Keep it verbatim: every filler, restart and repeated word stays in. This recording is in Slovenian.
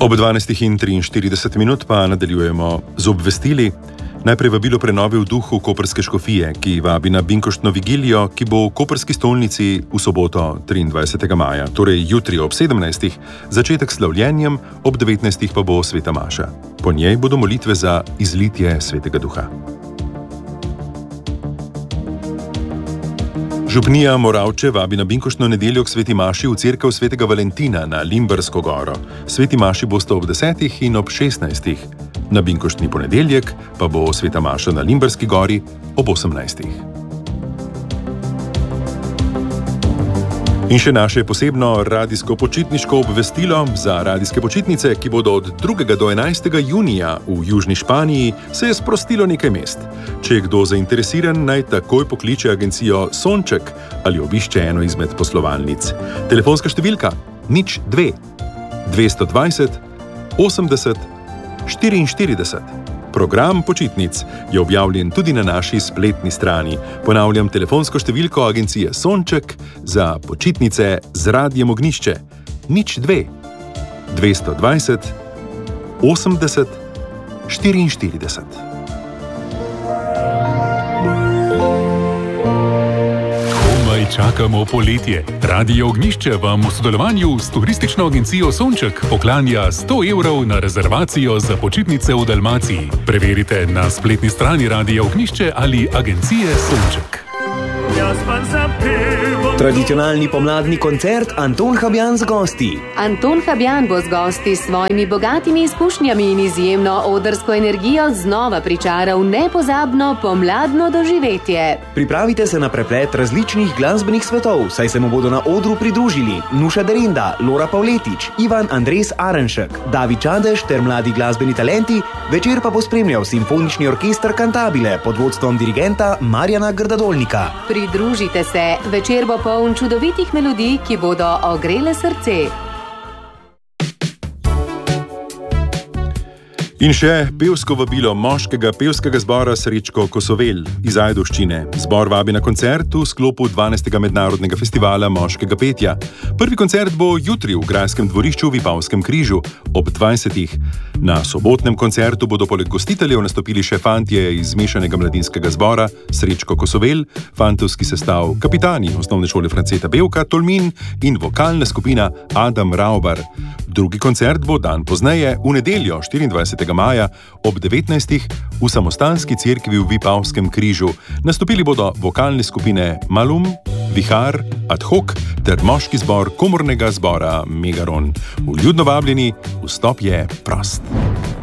Ob dvanajstih in triinštirideset minut pa nadaljujemo z obvestili. Najprej vabilo prenovi v duhu koprske škofije, ki vabi na binkoštno vigilijo, ki bo v koprski stolnici v soboto triindvajsetega maja, torej jutri ob sedemnajstih, začetek s slavljenjem, ob devetnajstih pa bo sveta maša. Po njej bodo molitve za izlitje svetega duha. Župnija Moravče vabi na binkoštno nedeljo k sveti maši v cerkev svetega Valentina na Limbersko goro. Sveti maši bosta ob desetih in ob šestnajstih. Na binkoštni ponedeljek pa bo sveta maša na Limberski gori ob osemnajstih. In še naše posebno radijsko-počitniško obvestilo za radijske počitnice, ki bodo od drugega do enajstega junija v Južni Španiji, se je sprostilo nekaj mest. Če je kdo zainteresiran, naj takoj pokliče agencijo Sonček ali obišče eno izmed poslovalnic. Telefonska številka nič dve dvesto dvajset osemdeset štiriinštirideset. Program počitnic je objavljen tudi na naši spletni strani. Ponavljam telefonsko številko agencije Sonček za počitnice z Radiem Ognjišče. nič dve dvesto dvajset osemdeset štiriinštirideset. Čakamo poletje. Radio Ognjišče vam v sodelovanju s turistično agencijo Sonček poklanja sto evrov na rezervacijo za počitnice v Dalmaciji. Preverite na spletni strani Radia Ognjišče ali agencije Sonček. Tradicionalni pomladni koncert Anton Habjan z gosti. Anton Habjan bo z gosti s svojimi bogatimi izkušnjami in izjemno odrsko energijo znova pričaral nepozabno pomladno doživetje. Pripravite se na preplet različnih glasbenih svetov, saj se mu bodo na odru pridružili Nuša Derinda, Lora Pavletič, Ivan Andres Arenšek, David Čadež ter mladi glasbeni talenti. Večer pa bo spremljal simfonični orkester Cantabile pod vodstvom dirigenta Marjana Grdadolnika. Pridružite se, večer bo poln čudovitih melodij, ki bodo ogrele srce. In še pevsko vabilo moškega pevskega zbora Srečko Kosovel iz Ajdovščine. Zbor vabi na koncert v sklopu dvanajstega mednarodnega festivala moškega petja. Prvi koncert bo jutri v grajskem dvorišču v Vipavskem križu ob dvajsetih. Na sobotnem koncertu bodo poleg gostiteljev nastopili še fantje iz mešanega mladinskega zbora Srečko Kosovel, fantovski sestav kapitani osnovne šole Franceta Bevka, Tolmin in vokalna skupina Adam Raubar. Drugi koncert bo dan pozneje, v nedeljo štiriindvajsetega maja ob devetnajstih v samostanski cerkvi v Vipavskem križu. Nastopili bodo vokalne skupine Malum, Vihar, Ad hoc ter moški zbor komornega zbora Megaron. Vljudno vabljeni, vstop je prost.